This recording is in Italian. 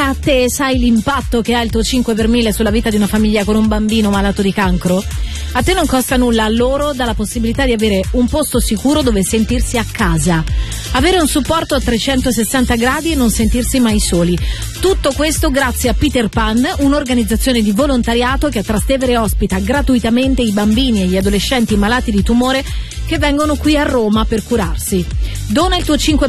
tocca a te, sai l'impatto che ha il tuo 5 per 1000 sulla vita di una famiglia con un bambino malato di cancro? A te non costa nulla, a loro dà la possibilità di avere un posto sicuro dove sentirsi a casa, avere un supporto a 360 gradi e non sentirsi mai soli. Tutto questo grazie a Peter Pan, un'organizzazione di volontariato che a Trastevere ospita gratuitamente i bambini e gli adolescenti malati di tumore che vengono qui a Roma per curarsi. Dona il tuo 5